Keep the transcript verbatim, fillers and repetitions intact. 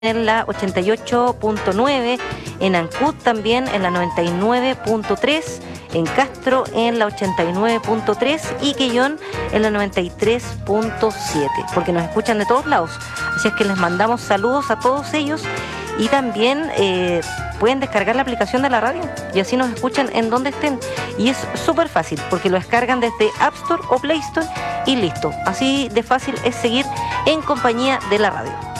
en la ochenta y ocho punto nueve, en Ancud también en la noventa y nueve punto tres, en Castro en la ochenta y nueve punto tres y Quellón en la noventa y tres punto siete, porque nos escuchan de todos lados. Así es que les mandamos saludos a todos ellos y también eh, pueden descargar la aplicación de la radio y así nos escuchan en donde estén. Y es súper fácil porque lo descargan desde App Store o Play Store y listo. Así de fácil es seguir en compañía de la radio.